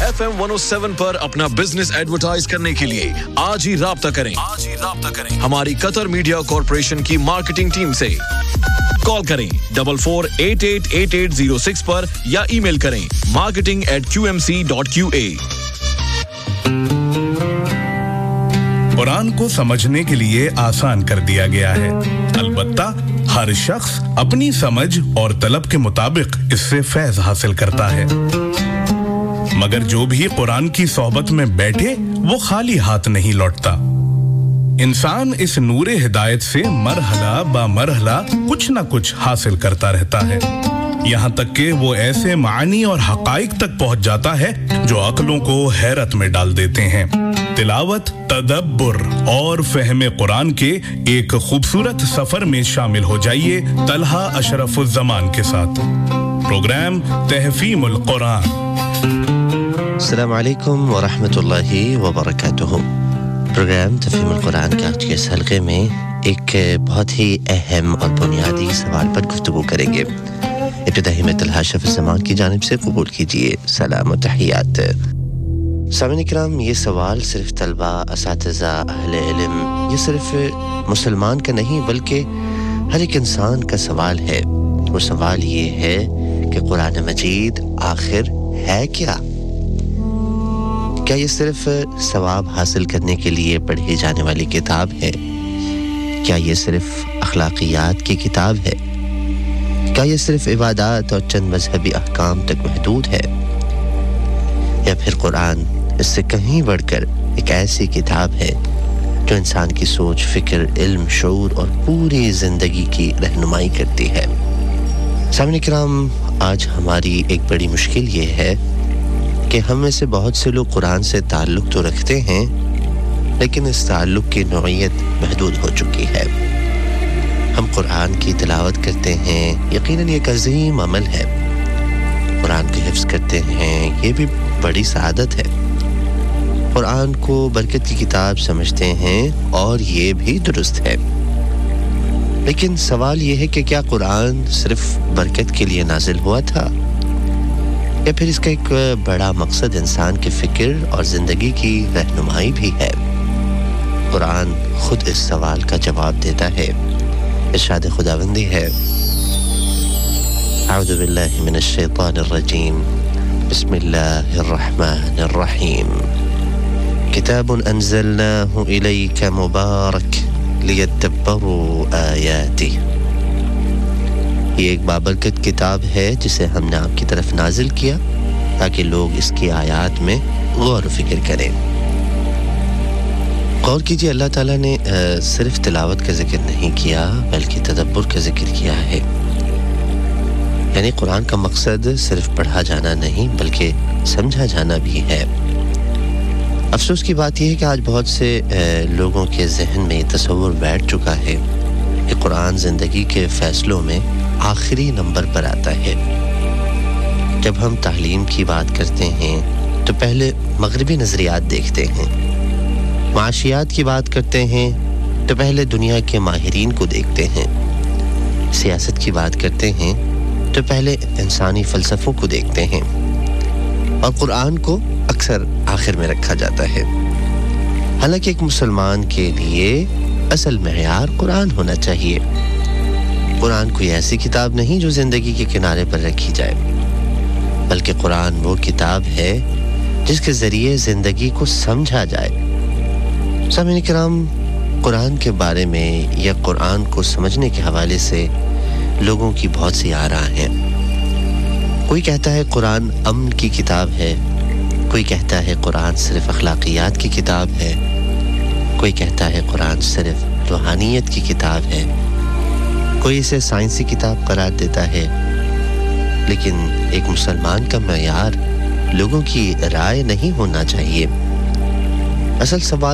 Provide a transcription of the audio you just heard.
FM 107 पर अपना business advertise करने के लिए आज ही राब्ता करें हमारी कतर मीडिया कॉर्पोरेशन की मार्केटिंग टीम से। कॉल करें 44888806 पर या ईमेल करें marketing@qmc.qa। कुरान को समझने के लिए आसान कर दिया गया है, अलबत्ता हर शख्स अपनी समझ और तलब के मुताबिक इससे फैज हासिल करता है, मगर जो भी कुरान की सोहबत में बैठे वो खाली हाथ नहीं लौटता। इंसान इस नूरे हिदायत से मरहला बा मरहला कुछ न कुछ हासिल करता रहता है, यहाँ तक कि वो ऐसे मानी और हकाइक तक पहुंच जाता है जो अक्लों को हैरत में डाल देते हैं। तिलावत, तदब्बुर और फहम कुरान के एक खूबसूरत सफर में शामिल हो जाइए तलहा अशरफुज़्ज़मान के साथ। प्रोग्राम तहफ़ीमुल कुरान। अस्सलामु अलैकुम व रहमतुल्लाहि व बरकातुहू। प्रोग्राम तफहीमुल कुरान के आज के इस हल्के में एक बहुत ही अहम और बुनियादी सवाल पर गुफ्तगू करेंगे। इब्तिदाई में तलहा अशरफुज़्ज़मान की जानिब से कबूल कीजिए सलाम व तहियात। सामईन किराम, ये सवाल सिर्फ तलबा, असातिज़ा, अहले इल्म, ये सिर्फ मुसलमान का नहीं बल्कि हर एक इंसान का सवाल है। वो सवाल ये है कि कुरान मजीद आखिर है क्या? क्या ये सिर्फ सवाब हासिल करने के लिए पढ़ी जाने वाली किताब है? क्या ये सिर्फ अखलाकियात की किताब है? क्या ये सिर्फ इबादत और चंद मजहबी अहकाम तक महदूद है? या फिर कुरान इससे कहीं बढ़कर एक ऐसी किताब है जो इंसान की सोच, फिक्र, इल्म, शऊर और पूरी जिंदगी की रहनुमाई करती है? सामईन किराम, आज हमारी एक बड़ी मुश्किल ये है कि हम में से बहुत से लोग कुरान से ताल्लुक़ तो रखते हैं, लेकिन इस ताल्लुक़ की नौइयत महदूद हो चुकी है। हम कुरान की तिलावत करते हैं, यकीनन ये एक अज़ीम अमल है। कुरान को हिफ्ज़ करते हैं, ये भी बड़ी सआदत है। कुरान को बरकत की किताब समझते हैं और ये भी दुरुस्त है। लेकिन सवाल ये है कि क्या कुरान सिर्फ बरकत के लिए नाजिल हुआ था, या फिर इसका एक बड़ा मकसद इंसान के फिक्र और ज़िंदगी की रहनुमाई भी है? कुरान खुद इस सवाल का जवाब देता है। इरशाद खुदावंदी है, अऊज़ु बिल्लाहि मिनश शैतानिर रजीम, बिस्मिल्लाहिर रहमानिर रहीम, किताबुन अंज़लनाहु इलैका मुबारक लियद्दब्बरू आयातिही। ये एक बाबरकत किताब है जिसे हमने आपकी तरफ नाजिल किया ताकि लोग इसकी आयात में गौर फिक्र करें। गौर कीजिए, अल्लाह ताला ने सिर्फ तिलावत का जिक्र नहीं किया बल्कि तदब्बुर का जिक्र किया है। यानी कुरान का मकसद सिर्फ पढ़ा जाना नहीं बल्कि समझा जाना भी है। अफसोस की बात यह है कि आज बहुत से लोगों के जहन में तसव्वुर बैठ चुका है कि कुरान ज़िंदगी के फ़ैसलों में आखिरी नंबर पर आता है। जब हम तालीम की बात करते हैं तो पहले मगरबी नज़रियात देखते हैं, माशियात की बात करते हैं तो पहले दुनिया के माहिरीन को देखते हैं, सियासत की बात करते हैं तो पहले इंसानी फ़लसफ़ों को देखते हैं, और कुरान को अक्सर आखिर में रखा जाता है। हालांकि एक मुसलमान के लिए असल मेयार कुरान होना चाहिए। कुरान कोई ऐसी किताब नहीं जो ज़िंदगी के किनारे पर रखी जाए, बल्कि कुरान वो किताब है जिसके ज़रिए ज़िंदगी को समझा जाए। सामईन किराम, कुरान के बारे में या कुरान को समझने के हवाले से लोगों की बहुत सी आरा हैं। कोई कहता है कुरान अमन की किताब है, कोई कहता है कुरान सिर्फ अखलाकियात की किताब है, कोई कहता है कुरान सिर्फ रूहानियत की किताब है, कोई इसे साइंसी किताब करार देता है। लेकिन एक मुसलमान का मेयार लोगों की राय नहीं होना चाहिए। असल सवाल